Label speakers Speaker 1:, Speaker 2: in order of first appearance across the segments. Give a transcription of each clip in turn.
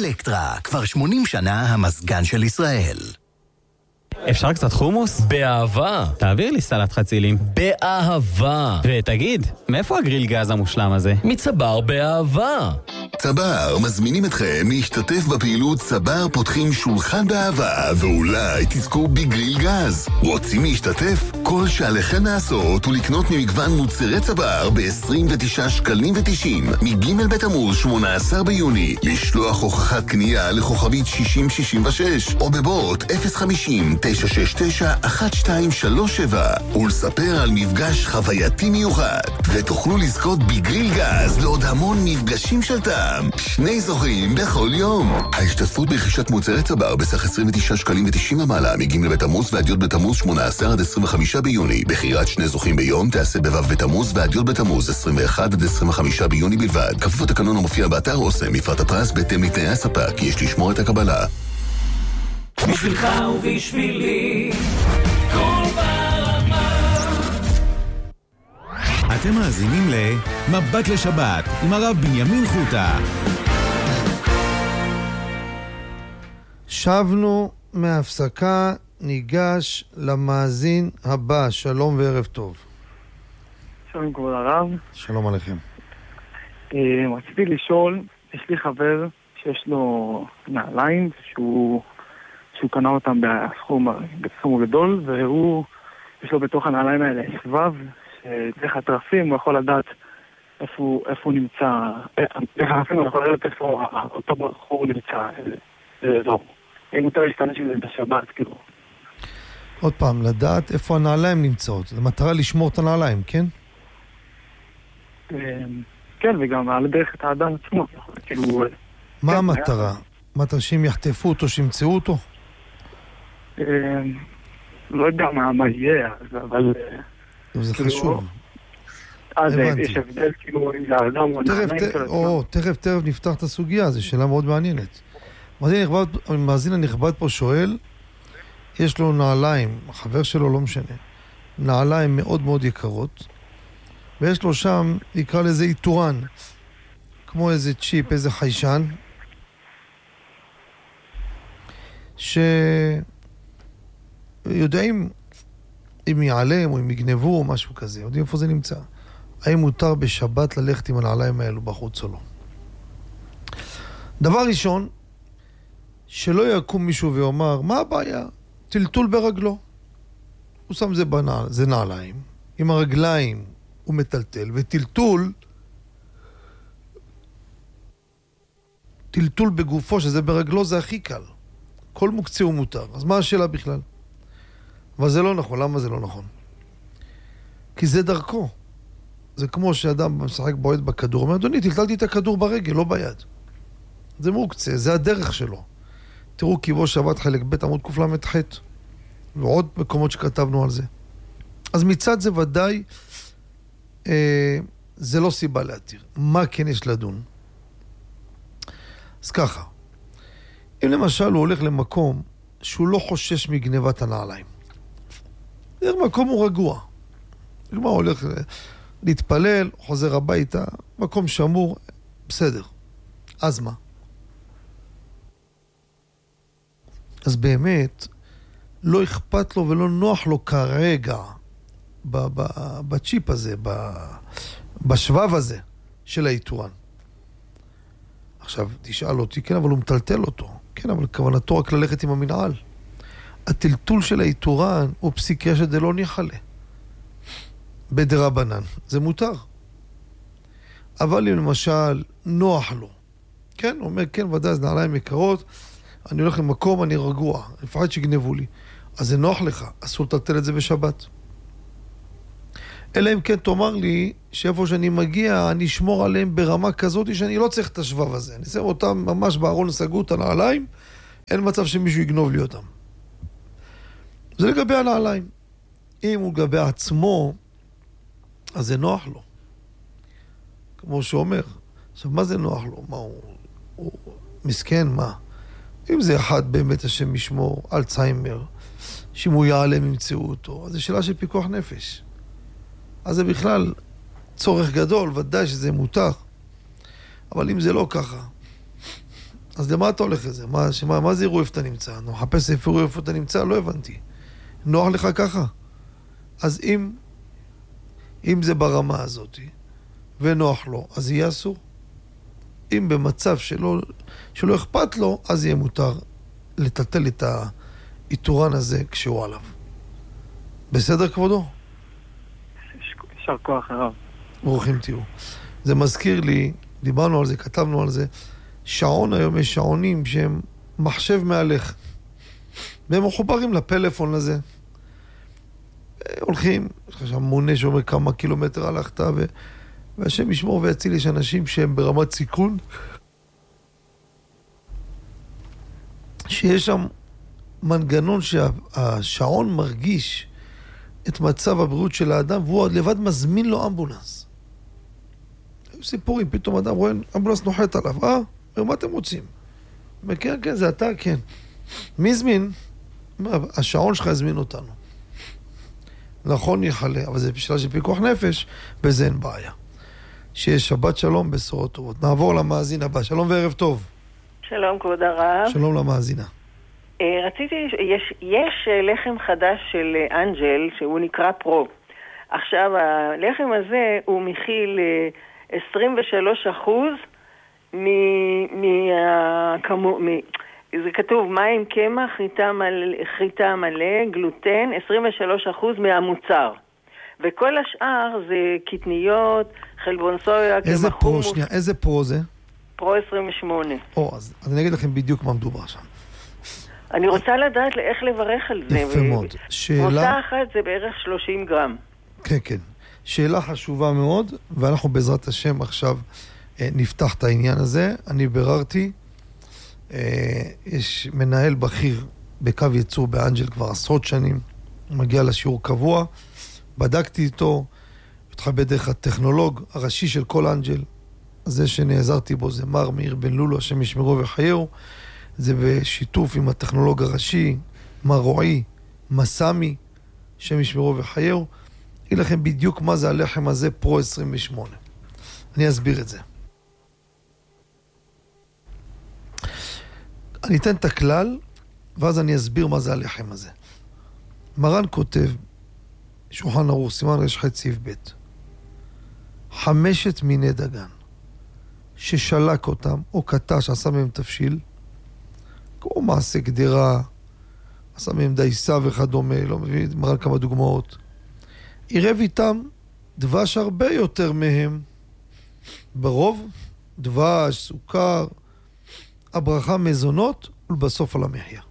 Speaker 1: אלקטרה, כבר 80 שנה המזגן של ישראל.
Speaker 2: אפשר קצת חומוס?
Speaker 3: באהבה.
Speaker 2: תעביר לי סלט חצילים.
Speaker 3: באהבה.
Speaker 2: ותגיד, מאיפה הגריל גז המושלם הזה?
Speaker 3: מצבר באהבה.
Speaker 4: צבר מזמינים אתכם להשתתף בפעילות צבר פותחים שולחן באהבה, ואולי תזכו בגריל גז. רוצים להשתתף? כל שעליכם לעשות הוא לקנות ממגוון מוצרי צבר ב-29 שקלים ו90 מג' בתמוז 18 ביוני, לשלוח הוכחת קנייה לכוכבית 6066 או בבוט 050-969-1237 ולספר על מפגש חווייתי מיוחד, ותוכלו לזכות בגריל גז לעוד המון מפגשים של טעם. 2 זוכים בכל יום. ההשתתפות ברכישת מוצרי צבר בסך 29 שקלים ו90 ומעלה מג' בתמוז ועד י' בתמוז 18 עד 25 ביוני. בחירת 2 זוכים ביום תעשה בו' בתמוז ועד י' בתמוז 21 עד 25 ביוני בלבד. כפוף לתקנון המופיע באתר אוסם. מפרט הפרס בהתאם לתנאי הספק. יש לשמור את הקבלה.
Speaker 5: בשבילך ובשבילי כל ברמה.
Speaker 6: אתם מאזינים למבט לשבת עם הרב בנימין חוטה.
Speaker 7: שבנו מהפסקה, ניגש למאזין הבא. שלום וערב טוב.
Speaker 8: שלום כבוד הרב.
Speaker 7: שלום עליכם.
Speaker 8: רציתי לשאול, יש לי חבר שיש לו נעליים שהוא קנה אותם בסכום גדול, והוא יש לו בתוך הנעליים האלה שבב שדרך הטרפים הוא יכול לדעת איפה הוא נמצא, דרך הטרפים הוא יכול לדעת איפה אותו בחור נמצא. אין יותר להשתמש עם זה בשבת, כאילו.
Speaker 7: עוד פעם, לדעת איפה הנעליים נמצאות. זו מטרה לשמור את הנעליים, כן?
Speaker 8: כן, וגם על דרך את האדם עצמו.
Speaker 7: מה המטרה? מטרה שהם יחטפו אותו, שימצאו אותו?
Speaker 8: לא יודע מה יהיה, אבל...
Speaker 7: זה חשוב.
Speaker 8: אז יש הבדל, כאילו, אם זה האדם או נעליים.
Speaker 7: תכף נפתח את הסוגיה, זו שאלה מאוד מעניינת. המאזין הנכבד פה שואל, יש לו נעליים, החבר שלו לא משנה, נעליים מאוד מאוד יקרות, ויש לו שם, יקרא לזה איתורן, כמו איזה צ'יפ, איזה חיישן, שיודעים אם יעלם או אם יגנבו או משהו כזה, יודעים איפה זה נמצא. האם מותר בשבת ללכת עם הנעליים האלו בחוץ או לא? דבר ראשון, שלא יקום מישהו ויאמר, מה הבעיה? טלטול ברגלו. הוא שם זה נעליים, עם הרגליים הוא מטלטל, טלטול בגופו, שזה ברגלו, זה הכי קל. כל מוקצה הוא מותר. אז מה השאלה בכלל? אבל זה לא נכון. למה זה לא נכון? כי זה דרכו. זה כמו שאדם משחק בועט בכדור, אומר, אדוני, טלטלתי את הכדור ברגל, לא ביד. זה מוקצה, זה הדרך שלו. תראו כיבו שבת חלק ב' עמוד קל"ח, ועוד מקומות שכתבנו על זה. אז מצד זה ודאי, זה לא סיבה להתיר. מה כן יש לדון? אז ככה, אם למשל הוא הולך למקום שהוא לא חושש מגנבת הנעליים, זה מקום הוא רגוע. כלומר, הוא הולך להתפלל, חוזר הביתה, מקום שמור, בסדר. אז מה? אז באמת, לא אכפת לו ולא נוח לו כרגע בצ'יפ הזה, בשבב הזה של האיתורן. עכשיו, תשאל אותי, כן, אבל הוא מטלטל אותו. כן, אבל כוונתו רק ללכת עם המנעל. הטלטול של האיתורן הוא פסיקה שדלא ניחלה. בדרבנן. זה מותר. אבל אם למשל נוח לו, כן, הוא אומר, כן, ודאי, זה נעליים יקרות, אני הולך למקום, אני רגוע, לפחות שיגנבו לי. אז זה נוח לך, אסור לטלטל את זה בשבת. אלא אם כן תאמר לי, שאיפה שאני מגיע, אני אשמור עליהם ברמה כזאת שאני לא צריך את השבב הזה. אני שם אותם ממש בארון סגור את הנעליים, אין מצב שמישהו יגנוב לי אותם. זה לגבי הנעליים. אם הוא לגבי עצמו, אז זה נוח לו. כמו שהוא אומר. עכשיו, מה זה נוח לו? מה הוא מסכן, מה? אם זה אחד באמת השם משמור, אלצהיימר, שאם הוא יעלם ימצאו אותו, אז זה שאלה של פיקוח נפש. אז זה בכלל צורך גדול, ודאי שזה מותר. אבל אם זה לא ככה, אז למה אתה הולך לזה? מה זה יראו איפה אתה נמצא? אני מחפש איפה אתה נמצא? לא הבנתי. נוח לך ככה? אז אם זה ברמה הזאת, ונוח לו, אז יהיה אסור. אם במצב שלא אכפת לו, אז יהיה מותר לטלטל את האיתורן הזה כשהוא עליו. בסדר, כבודו?
Speaker 8: יישר כוח, הרב.
Speaker 7: ברוכים תהיו. זה מזכיר לי, דיברנו על זה, כתבנו על זה, שעון היום יש שעונים שהם מחשב מהלך. והם מחוברים לפלאפון לזה. הולכים, יש לך שם מונה שאומר כמה קילומטר הלכת, והשם ישמור ויציל, יש אנשים שהם ברמת סיכון, שיש שם מנגנון שהשעון מרגיש את מצב הבריאות של האדם, והוא לבד מזמין לו אמבולנס. היו סיפורים, פתאום אדם רואה אמבולנס נוחת עליו, מה אתם רוצים? כן, זה אתה, כן. מי הזמין? השעון שלך הזמין אותנו. נכון יחלה, אבל זה בשבילה של פיקוח נפש, וזה אין בעיה. שיש שבת שלום, בשורות טובות. נעבור למאזין הבא. שלום וערב טוב.
Speaker 9: שלום כבוד הרב.
Speaker 7: שלום למאזינה.
Speaker 9: רציתי, יש לחם חדש של אנג'ל, שהוא נקרא פרו. עכשיו, הלחם הזה הוא מכיל 23% זה כתוב מים, קמח, חיטה מלא, גלוטן, 23% מהמוצר. וכל השאר זה קטניות, חלבון סויה,
Speaker 7: איזה פרו, שנייה, איזה פרו זה?
Speaker 9: פרו 28.
Speaker 7: אז אני אגיד לכם בדיוק מה מדובר שם.
Speaker 9: אני רוצה לדעת איך לברך על זה.
Speaker 7: יפה מאוד.
Speaker 9: מוצא אחת זה בערך 30 גרם.
Speaker 7: כן, כן. שאלה חשובה מאוד, ואנחנו בעזרת השם עכשיו נפתח את העניין הזה. אני ביררתי, יש מנהל בכיר בקו ייצור באנג'ל כבר עשרות שנים, מגיע לשיעור קבוע, בדקתי איתו, התחבא דרך הטכנולוג הראשי של כל אנג'ל, זה שנעזרתי בו זה מר מאיר בן לולו, השם ישמרו וחייהו, זה בשיתוף עם הטכנולוג הראשי, מר רועי מסמי, השם ישמרו וחייהו. אגיד לכם בדיוק מה זה הלחם הזה, פרו 28. אני אסביר את זה. אני אתן את הכלל, ואז אני אסביר מה זה הלחם הזה. מרן כותב, שולחן ערוך, סימן רש"ח סעיף ב', 5 מיני דגן, ששלק אותם, או קטע שעשה מהם תפשיל, כמו מעשה גדרה, עשה מהם דייסה וכדומה, לא מבין, מרן כמה דוגמאות. עירב איתם דבש הרבה יותר מהם, ברוב, דבש, סוכר, הברכה מזונות, ולבסוף על המחיה.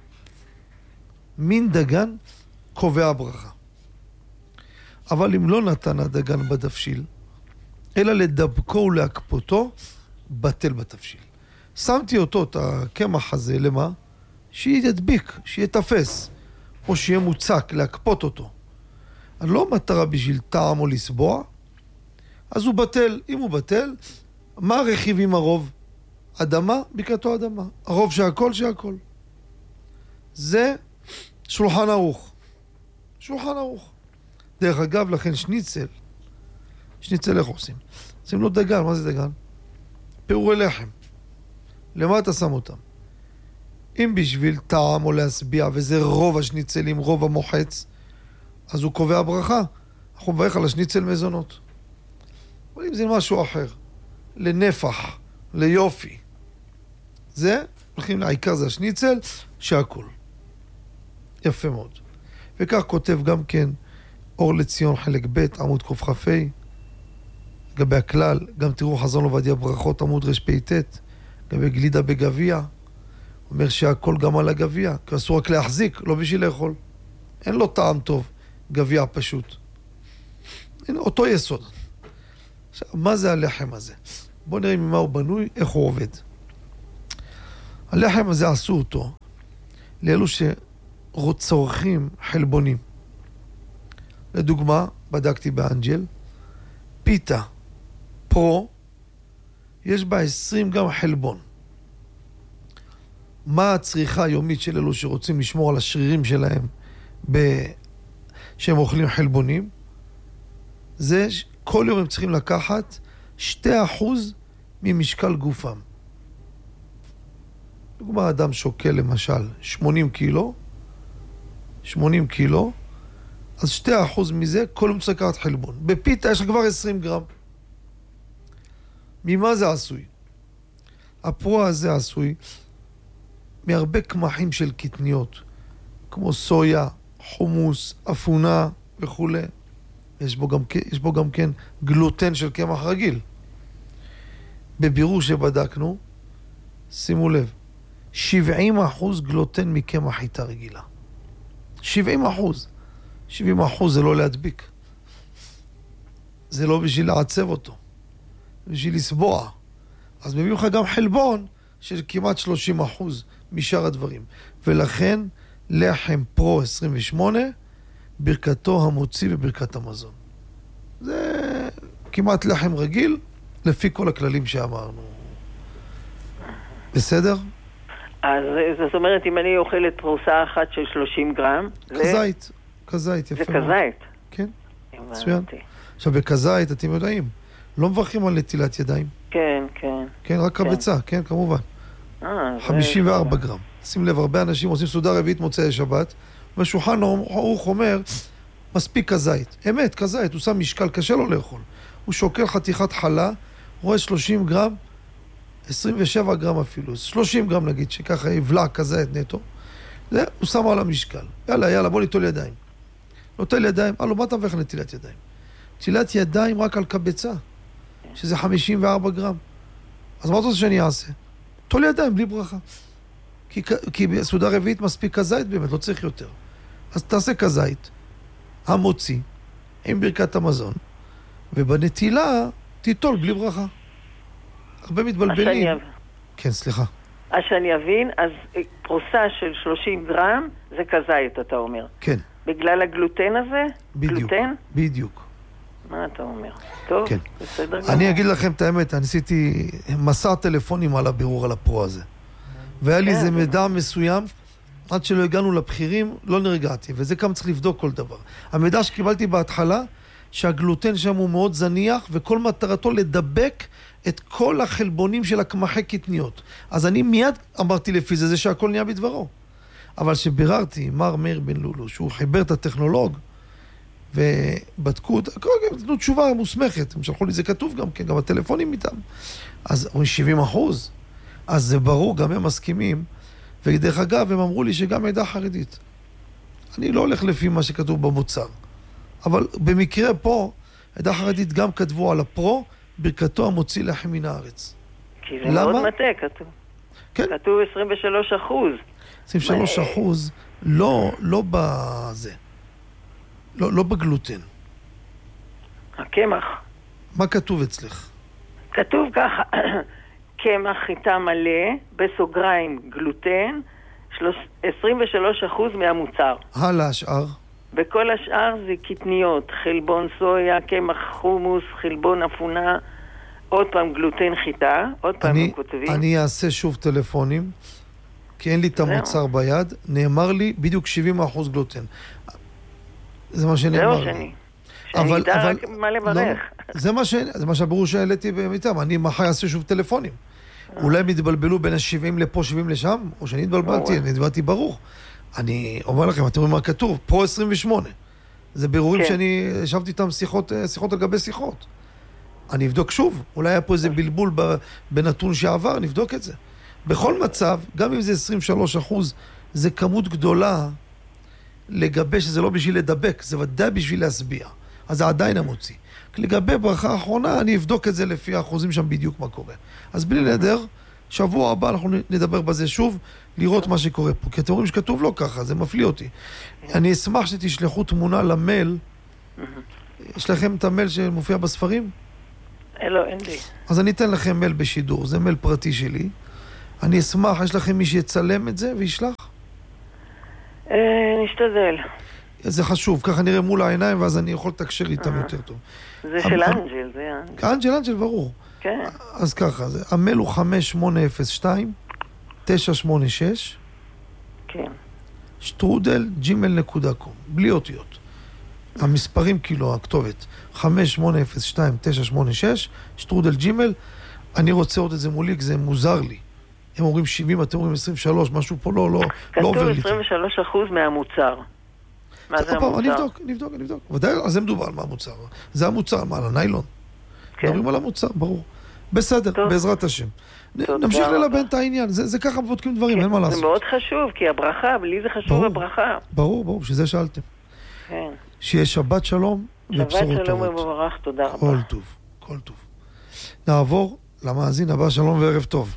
Speaker 7: מין דגן קובע הברכה. אבל אם לא נתן הדגן בתפשיל, אלא לדבקו ולהקפותו, בטל בתפשיל. שמתי אותו, את הקמח הזה, למה? שידביק, שיתפס, או שיהיה מוצק, להקפות אותו. אני לא מטרה בשביל טעם או לסבוע, אז הוא בטל. אם הוא בטל, מה הרכיב עם הרוב? אדמה, בקעתו אדמה. הרוב שהכל. זה שולחן ערוך. שולחן ערוך. דרך אגב, לכן שניצל איך עושים? עושים לו דגן, מה זה דגן? פירורי לחם. למה אתה שם אותם? אם בשביל טעם או להסביע, וזה רוב השניצלים, רוב המוחץ, אז הוא קובע ברכה. אנחנו מברך על השניצל מזונות. אבל אם זה משהו אחר, לנפח, ליופי, זה, הולכים לעיקר זה השניצל, שהכל. יפה מאוד. וכך כותב גם כן אור לציון חלק ב' עמוד קכ"ה, לגבי הכלל, גם תראו חזון עובדיה ברכות עמוד רפ"ט, לגבי גלידה בגביע, אומר שהכל גם על הגביע, כי אסור רק להחזיק, לא בשביל לאכול. אין לו טעם טוב, גביע פשוט. הנה, אותו יסוד. עכשיו, מה זה הלחם הזה? בואו נראה ממה הוא בנוי, איך הוא עובד. הלחם הזה עשו אותו לאלו שצורכים חלבונים. לדוגמה, בדקתי באנג'ל, פיתה, פרו, יש בה 20 גרם חלבון. מה הצריכה היומית של אלו שרוצים לשמור על השרירים שלהם שהם אוכלים חלבונים? זה כל יום הם צריכים לקחת 2% ממשקל גופם. דוגמה, אדם שוקל למשל 80 קילו, אז 2% מזה, כל יום צריך לקחת חלבון. בפיתה יש לך כבר 20 גרם. ממה זה עשוי? הפרו הזה עשוי מהרבה קמחים של קטניות, כמו סויה, חומוס, אפונה וכו'. יש בו גם כן גלוטן של קמח רגיל. בבירור שבדקנו, שימו לב, 70% גלוטן מקמח חיטה רגילה. 70%. 70% זה לא להדביק. זה לא בשביל לעצב אותו. בשביל לסבוע. אז מביאים לך גם חלבון של כמעט 30% משאר הדברים. ולכן לחם פרו 28, ברכתו המוציא בברכת המזון. זה כמעט לחם רגיל, לפי כל הכללים שאמרנו. בסדר?
Speaker 9: אז זאת אומרת, אם אני אוכלת פרוסה אחת של 30 גרם...
Speaker 7: כזית, כזית, יפה.
Speaker 9: זה כזית?
Speaker 7: כן, מצוין. עכשיו, בכזית, אתם יודעים, לא מברכים על נטילת ידיים.
Speaker 9: כן, כן.
Speaker 7: כן, רק קבצה, כן, כמובן. 54 גרם. שים לב, הרבה אנשים עושים סעודה רביעית מוצאי שבת, בשולחן ערוך אומר, מספיק כזית. אמת, כזית, הוא שם משקל, קשה לו לאכול. הוא שוקל חתיכת חלה, רואה 30 גרם, 27 גרם אפילו, 30 גרם נגיד, שככה יבלע כזית נטו. זה, הוא שם על המשקל. יאללה, בוא ניטול ידיים. נוטל ידיים, הלו, מה אתה מברך נטילת ידיים? נטילת ידיים רק על קבצה, שזה 54 גרם. אז מה אתה רוצה שאני אעשה? טול ידיים בלי ברכה. כי בסעודה רביעית מספיק כזית באמת, לא צריך יותר. אז תעשה כזית, המוציא, עם ברכת המזון, ובנטילה תיטול בלי ברכה. הרבה מתבלבלים. כן, סליחה.
Speaker 9: אז שאני אבין, אז פרוסה של 30 גרם זה כזית, אתה אומר.
Speaker 7: כן.
Speaker 9: בגלל הגלוטן הזה?
Speaker 7: בדיוק.
Speaker 9: גלוטן?
Speaker 7: בדיוק.
Speaker 9: מה אתה אומר? טוב,
Speaker 7: כן.
Speaker 9: בסדר.
Speaker 7: אני אגיד לכם את האמת, אני עשיתי מסע טלפונים על הבירור על הפרו הזה. והיה לי איזה מידע מסוים, עד שלא הגענו לבחירים, לא נרגעתי, וזה כמה צריך לבדוק כל דבר. המידע שקיבלתי בהתחלה, שהגלוטן שם הוא מאוד זניח, וכל מטרתו לדבק את כל החלבונים של הקמחי קטניות. אז אני מיד אמרתי לפי זה שהכל נהיה בדברו. אבל שביררתי, מר מאיר בן לולו, שהוא חיבר את הטכנולוג, ובדקו, נתנו תשובה מוסמכת, הם שלחו לי זה כתוב גם כן, גם הטלפונים איתם. אז 70%, אז זה ברור, גם הם מסכימים, ודרך אגב, הם אמרו לי שגם עדה חרדית. אני לא הולך לפי מה שכתוב במוצר. אבל במקרה פה, עדה חרדית גם כתבו על הפרו, ברכתו המוציא לחם מן הארץ.
Speaker 9: כי זה מאוד מטה, כתוב.
Speaker 7: כן.
Speaker 9: כתוב 23%.
Speaker 7: 23%, לא בזה. לא בגלוטן.
Speaker 9: הקמח.
Speaker 7: מה כתוב אצלך?
Speaker 9: כתוב ככה, קמח חיטה מלא, בסוגריים גלוטן, 23% מהמוצר.
Speaker 7: הלאה, השאר.
Speaker 9: בכל השאר זה קטניות, חלבון סויה, קמח חומוס, חלבון אפונה, עוד פעם גלוטן חיטה, עוד פעם הם כותבים.
Speaker 7: אני אעשה שוב טלפונים, כי אין לי את המוצר ביד, נאמר לי בדיוק 70% גלוטן. זה מה שנאמר לי.
Speaker 9: שאני אדע רק מה לברך.
Speaker 7: זה מה שהברור שהעליתי במיתם, אני מחר אעשה שוב טלפונים. אולי הם התבלבלו בין ה-70 לפה, 70 לשם, או שאני התבלבלתי, אני התבלבלתי ברוך. אני אומר לכם, אתם רואים מה כתוב, פרו 28. זה בירורים שאני ישבתי איתם שיחות על גבי שיחות. אני אבדוק שוב, אולי היה פה איזה בלבול בנתון שעבר, נבדוק את זה. בכל מצב, גם אם זה 23%, זה כמות גדולה לגבי שזה לא בשביל לדבק, זה ודאי בשביל להסביע. אז זה עדיין המוציא. לגבי ברכה האחרונה, אני אבדוק את זה לפי האחוזים שם בדיוק מה קורה. אז בלי נדר, שבוע הבא אנחנו נדבר בזה שוב, לראות מה שקורה פה. כי אתם רואים שכתוב לא ככה, זה מפליא אותי. אני אשמח שתשלחו תמונה למייל. יש לכם את המייל שמופיע בספרים?
Speaker 9: לא, אין לי.
Speaker 7: אז אני אתן לכם מייל בשידור, זה מייל פרטי שלי. אני אשמח, יש לכם מי שיצלם את זה וישלח?
Speaker 9: נשתדל.
Speaker 7: זה חשוב, ככה נראה מול העיניים, ואז אני יכול לתקשר איתם יותר טוב.
Speaker 9: זה של אנג'ל, זה
Speaker 7: אנג'ל, ברור.
Speaker 9: כן.
Speaker 7: אז ככה, המייל הוא 5802-986
Speaker 9: כן.
Speaker 7: @gmail.com, בלי אותיות. המספרים כאילו, הכתובת 5802-986 @gmail. אני רוצה עוד את זה מולי, כי זה מוזר לי. הם אומרים 70, אתם אומרים 23, משהו פה לא עובר לי.
Speaker 9: כתוב 23% מהמוצר. מה זה המוצר?
Speaker 7: נבדוק. ודאי, אז זה מדובר על מה המוצר. זה המוצר, מה, על הניילון? מדברים על המוצר, ברור. בסדר, בעזרת השם. נמשיך ללבן את העניין, זה ככה בודקים דברים, אין מה לעשות.
Speaker 9: זה מאוד חשוב, כי הברכה, בלי זה חשוב הברכה.
Speaker 7: ברור, שזה שאלתם.
Speaker 9: כן.
Speaker 7: שיהיה שבת שלום ובשורות טובות.
Speaker 9: שבת שלום וברך, תודה רבה.
Speaker 7: כל טוב. נעבור למאזין הבא, שלום וערב טוב.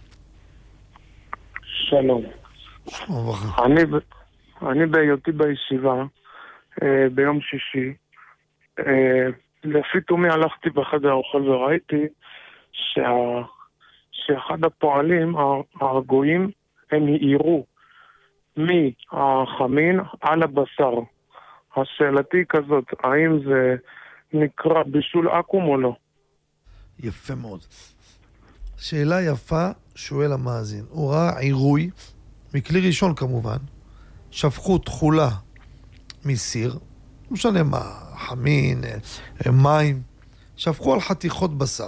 Speaker 10: שלום.
Speaker 7: שלום וברכה.
Speaker 10: אני בהיותי בישיבה ביום שישי, לפי תומי הלכתי בחדר האוכל וראיתי שאחד הפועלים, הרגועים, הם העירו מהחמין על הבשר. השאלתי היא כזאת, האם זה נקרא בישול עקום או לא?
Speaker 7: יפה מאוד. שאלה יפה, שואל המאזין. הוא ראה עירוי, מכלי ראשון כמובן, שפכו תחולה מסיר, לא משנה מה, חמין, מים, שפכו על חתיכות בשר.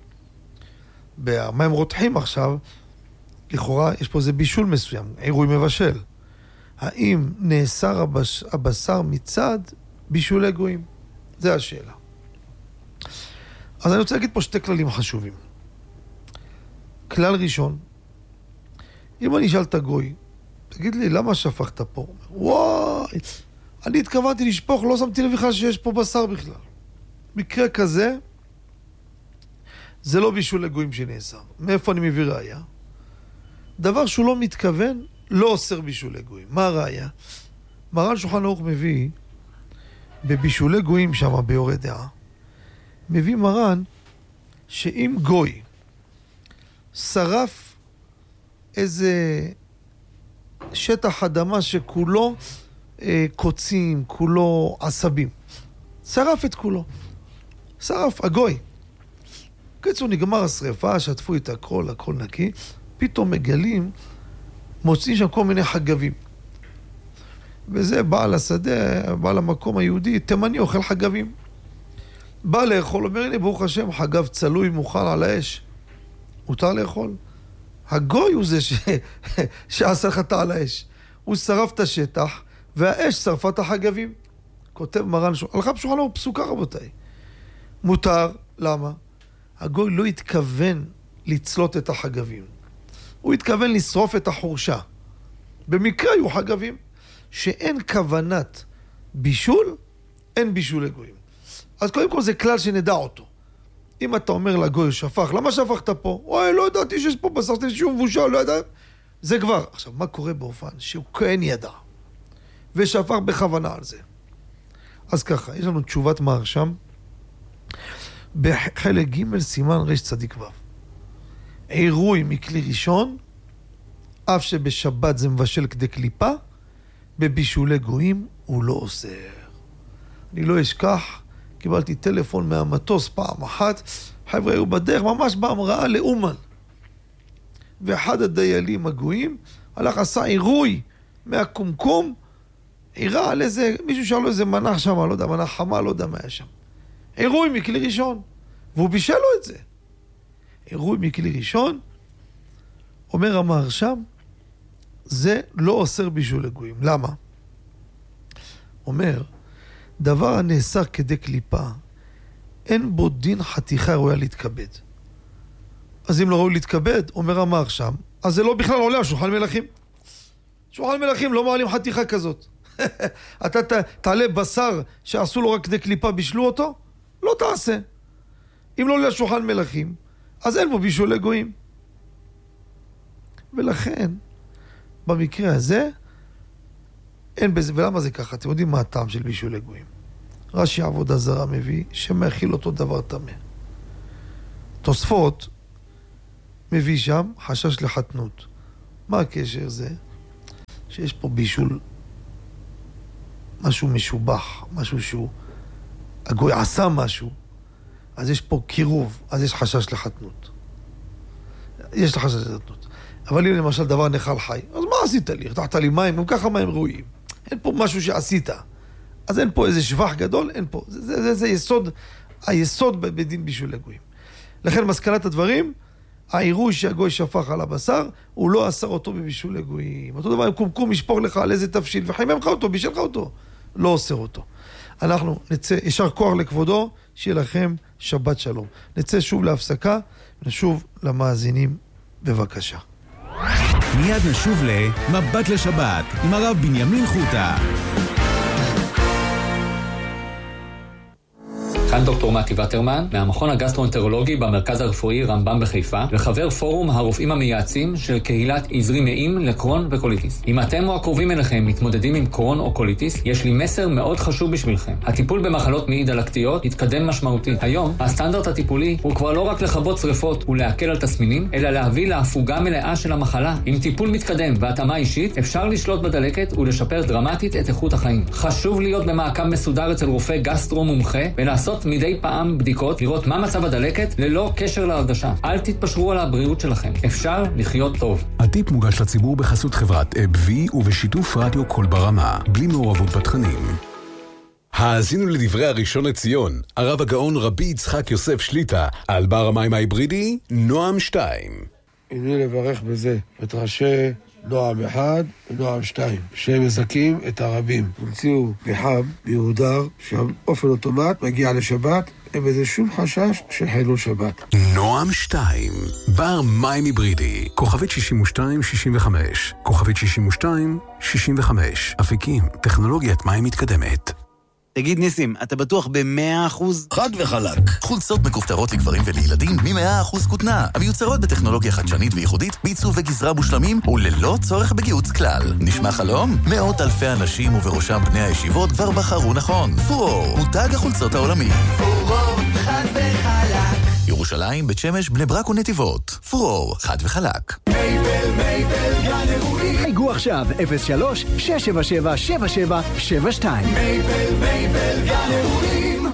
Speaker 7: במים רותחים עכשיו, לכאורה יש פה איזה בישול מסוים, עירוי מבשל. האם נאסר הבשר מצד בישולי גויים? זה השאלה. אז אני רוצה להגיד פה שתי כללים חשובים. כלל ראשון, אם אני אשאל את הגוי, תגיד לי, למה שפכת פה? וואי, אני התכוונתי לשפוך, לא שמתי לב בכלל שיש פה בשר בכלל. מקרה כזה, זה לא בישול לגויים שנאסר. מאיפה אני מביא ראיה? דבר שהוא לא מתכוון, לא אוסר בישול לגויים. מה הראיה? מרן שולחן ערוך מביא, בבישולי גויים שם ביורה דעה, מביא מרן, שאם גוי שרף איזה שטח אדמה שכולו קוצים, כולו עשבים. שרף את כולו. שרף, הגוי. קיצור, נגמר השריפה, שטפו את הכל, הכל נקי. פתאום מגלים, מוצאים שם כל מיני חגבים. וזה בעל השדה, בעל המקום היהודי, תימני אוכל חגבים. בא לאכול, אומר, הנה, ברוך השם, חגב צלוי מוכן על האש. מותר לאכול. הגוי הוא זה שעשה חטא על האש. הוא שרף את השטח, והאש שרפה את החגבים. כותב מרן, הלכה בשולחן ערוך פסוקה, רבותיי. מותר, למה? הגוי לא התכוון לצלות את החגבים. הוא התכוון לשרוף את החורשה. במקרה היו חגבים. שאין כוונת בישול, אין בישול לגויים. אז קודם כל זה כלל שנדע אותו. אם אתה אומר לגוי שפך, למה שפכת פה? אוי, לא ידעתי שיש פה בשר, שום מבושל, לא ידע. זה כבר. עכשיו, מה קורה באופן? שהוא כן ידע. ושפך בכוונה על זה. אז ככה, יש לנו תשובת מהרש"ם, בחלק ג' סימן רש צדיק ו'. עירוי מכלי ראשון, אף שבשבת זה מבשל כדי קליפה, בבישולי גויים הוא לא אוסר. אני לא אשכח, קיבלתי טלפון מהמטוס פעם אחת, חבר'ה היו בדרך ממש בהמראה לאומן. ואחד הדיילים הגויים הלך עשה עירוי מהקומקום, עירה על איזה, מישהו שאל לו איזה מנח שם, לא יודע, מנח חמה, לא יודע מה היה שם. עירוי מכלי ראשון, והוא בישל לו את זה. עירוי מכלי ראשון, אומר המהרש"ם, זה לא אוסר בישול לגויים. למה? אומר, דבר הנאסר כדי קליפה, אין בו דין חתיכה ראויה להתכבד. אז אם לא ראוי להתכבד, אומר המהרש"ם, אז זה לא בכלל עולה על שולחן מלכים. שולחן מלכים לא מעלים חתיכה כזאת. אתה תעלה בשר שעשו לו רק כדי קליפה, בישלו אותו? לא תעשה. אם לא עולה על שולחן מלכים, אז אין בו בישול לגויים. ולכן, במקרה הזה, אין בזה, ולמה זה ככה? אתם יודעים מה הטעם של בישול לגויים? רש"י עבודה זרה מביא שמאכיל אותו דבר טמא. תוספות מביא שם חשש לחתנות. מה הקשר זה? שיש פה בישול, משהו משובח, משהו שהוא, הגוי עשה משהו, אז יש פה קירוב, אז יש חשש לחתנות. יש לך חשש לחתנות. אבל אם למשל דבר נחל חי, אז מה עשית לי? הרתחת לי מים, גם ככה מים ראויים. אין פה משהו שעשית. אז אין פה איזה שבח גדול, אין פה. זה יסוד, היסוד בדין בישול לגויים. לכן מסקנת הדברים, העירוי שהגוי שפך על הבשר, הוא לא אסר אותו בבישול לגויים. אותו דבר, קומקום ישפוך לך על איזה תבשיל, וחימם לך אותו, בישל לך אותו. לא אוסר אותו. אנחנו נצא, ישר כוח לכבודו, שיהיה לכם שבת שלום. נצא שוב להפסקה, ונשוב למאזינים, בבקשה.
Speaker 6: מיד נשוב למבט לשבת, עם הרב בנימין חוטה.
Speaker 11: כאן דוקטור מתי וטרמן, מהמכון הגסטרואנטרולוגי במרכז הרפואי רמב"ם בחיפה, וחבר פורום הרופאים המייעצים של קהילת עזרי נעים לקרון וקוליטיס. אם אתם או הקרובים אליכם מתמודדים עם קרון או קוליטיס, יש לי מסר מאוד חשוב בשבילכם. הטיפול במחלות מעי דלקתיות התקדם משמעותית. היום, הסטנדרט הטיפולי הוא כבר לא רק לכבות שריפות ולהקל על תסמינים, אלא להביא להפוגה מלאה של המחלה. עם טיפול מתקדם והתאמה אישית, אפשר לשלוט בדלקת ולשפר דרמטית את איכות החיים. חשוב להיות במעקב מסודר אצל רופא גסטרו מומחה ולעשות מדי פעם בדיקות, לראות מה מצב הדלקת ללא קשר להרגשה. אל תתפשרו על הבריאות שלכם. אפשר לחיות טוב.
Speaker 12: הטיפ מוגש לציבור בחסות חברת אבווי ובשיתוף רדיו קול ברמה, בלי מעורבות בתכנים. האזינו לדברי הראשון לציון, הרב הגאון רבי יצחק יוסף שליטה, על בר המים ההיברידי, נועם 2.
Speaker 13: הנה לברך בזה את ראשי נועם 1 ונועם 2, שהם מזכים את הרבים. המציאו פחם מיהודר, שהאופן אוטומט מגיע לשבת, אין בזה שום חשש של חילול שבת.
Speaker 12: נועם 2, בר מים היברידי, כוכבית 6265, כוכבית 6265, אפיקים, טכנולוגיית מים מתקדמת.
Speaker 1: תגיד ניסים, אתה בטוח ב100%?
Speaker 4: חד וחלק. חולצות מכופתרות לגברים ולילדים מ100% כותנה, המיוצרות בטכנולוגיה חדשנית וייחודית, בעיצוב וגזרה מושלמים וללא צורך בגיוץ כלל. נשמע חלום? מאות אלפי אנשים ובראשם בני הישיבות כבר בחרו נכון. פורור, מותג החולצות העולמי.
Speaker 5: פורור, חד וחלק.
Speaker 4: ירושלים, בית שמש, בני ברק ונתיבות. פורור, חד וחלק.
Speaker 5: מייבל, גן אירועים.
Speaker 14: חייגו עכשיו 03-677-7772.
Speaker 5: מייבל, גן אירועים.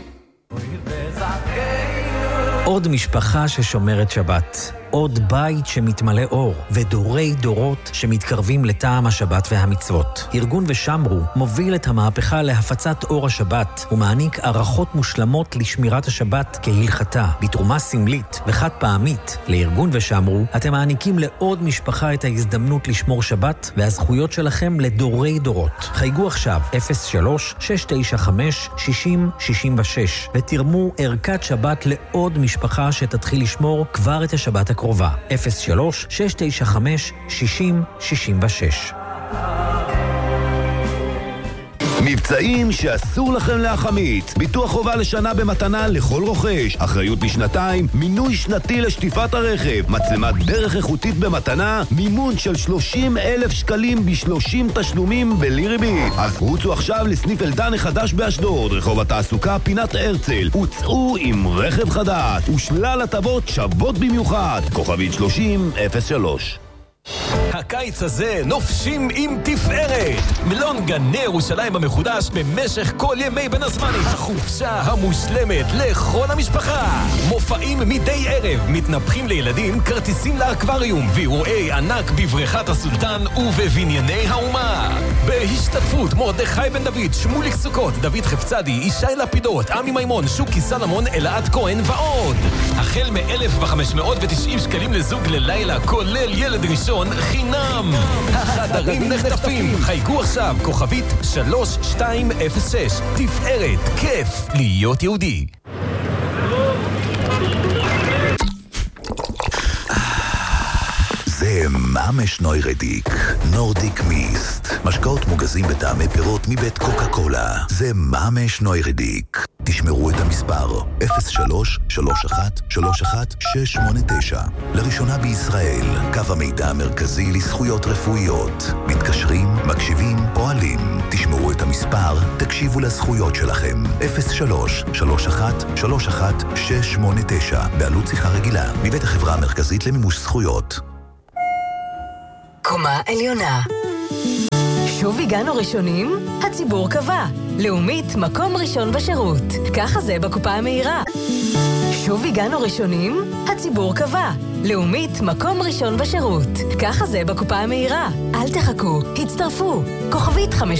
Speaker 15: עוד משפחה ששומרת שבת. עוד בית שמתמלא אור, ודורי דורות שמתקרבים לטעם השבת והמצוות. ארגון ושמרו מוביל את המהפכה להפצת אור השבת, ומעניק ערכות מושלמות לשמירת השבת כהלכתה. בתרומה סמלית וחד פעמית לארגון ושמרו, אתם מעניקים לעוד משפחה את ההזדמנות לשמור שבת, והזכויות שלכם לדורי דורות. חייגו עכשיו 03-695-6066, ותרמו ערכת שבת לעוד משפחה שתתחיל לשמור כבר את השבת הקרובה. 03-695-6066.
Speaker 16: מבצעים שאסור לכם להחמיץ. ביטוח חובה לשנה במתנה לכל רוכש. אחריות לשנתיים, מינוי שנתי לשטיפת הרכב, מצלמת דרך איכותית במתנה, מימון של 30,000 שקלים ב30 תשלומים בלי ריבית. אז רוצו עכשיו לסניף אלדן החדש באשדוד, רחוב התעסוקה פינת הרצל. הוצאו עם רכב חדש ושלל הטבות שוות במיוחד. כוכבית 3003.
Speaker 17: הקיץ הזה נופשים עם תפארת. מלון גני ירושלים המחודש במשך כל ימי בין הזמנים. החופשה המושלמת לכל המשפחה. מופעים מדי ערב, מתנפחים לילדים, כרטיסים לאקווריום, ואירועי ענק בבריכת הסולטן ובבנייני האומה. בהשתתפות מרדכי בן דוד, שמוליק סוכות, דוד חפצדי, ישי לפידות, עמי מימון, שוקי סלמון, אלעד כהן ועוד. החל מ-1,590 שקלים לזוג ללילה, כולל ילד ראשון חינם. החדרים נחטפים. חייגו עכשיו, כוכבית 3206. תפארת, כיף להיות יהודי.
Speaker 4: זה ממש נוירדיק, נורדיק מיסט. משקאות מוגזים בטעמי פירות מבית קוקה קולה. זה ממש נוירדיק. תשמרו את המספר 03-31-31-689. לראשונה בישראל, קו המידע המרכזי לזכויות רפואיות. מתקשרים, מקשיבים, פועלים. תשמרו את המספר, תקשיבו לזכויות שלכם. 03-31-31-689. בעלות שיחה רגילה. מבית החברה המרכזית למימוש זכויות.
Speaker 18: קומה עליונה. שוב הגענו ראשונים? הציבור קבע. לאומית, מקום ראשון בשירות. ככה זה בקופה המהירה. שוב הגענו ראשונים? הציבור קבע. לאומית, מקום ראשון בשירות. ככה זה בקופה המהירה. אל תחכו, הצטרפו. כוכבית 5